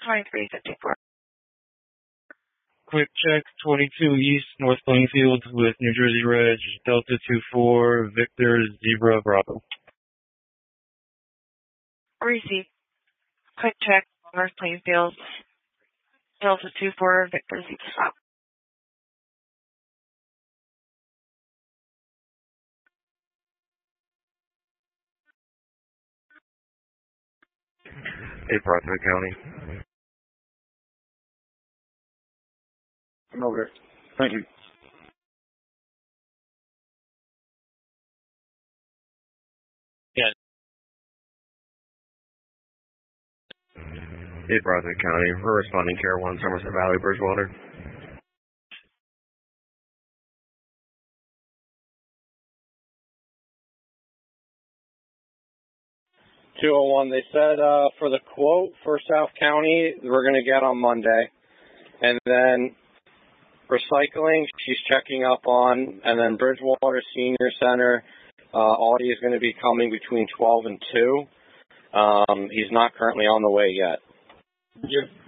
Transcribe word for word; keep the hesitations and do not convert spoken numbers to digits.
twenty-three fifty-four. Quick check, twenty-two East, North Plainfield with New Jersey Reg, Delta two four, Victor, Zebra, Bravo. Receive. Quick check, North Plainfield, Delta two four, Victor, Zebra. Hey, Prospect County. I'm over. Thank you. Yeah. Hey, Prospect County. We're responding Care one, Somerset Valley, Bridgewater. two oh one, they said uh, for the quote for South County, we're going to get on Monday. And then recycling, she's checking up on. And then Bridgewater Senior Center, uh, Audie is going to be coming between twelve and two. Um, he's not currently on the way yet. Yep.